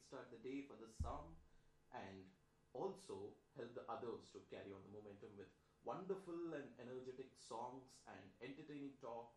kickstart the day for the some, and also help the others to carry on the momentum with wonderful and energetic songs and entertaining talk